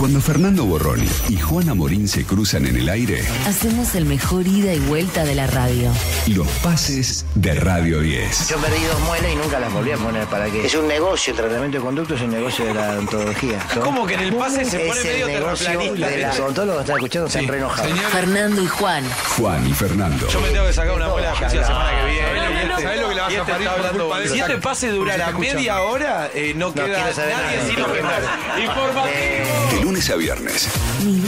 Cuando Fernando Borroni y Juana Morín se cruzan en el aire, hacemos el mejor ida y vuelta de la radio. Los pases de Radio 10. Yo perdí 2 muelas y nunca las volví a poner. ¿Para qué? Es un negocio, el tratamiento de conducto es un negocio de la odontología. ¿Cómo que en el pase se pone medio terraplanista? De los odontólogos que están escuchando están re enojados. Fernando y Juan. Juan y Fernando. Yo me tengo que sacar una muela de juicio la semana que viene. ¿Sabés lo que le vas a parir por culpa de Si eso? este pase durara media hora, no queda quiero saber nadie nada. sino que informativo. De lunes a viernes.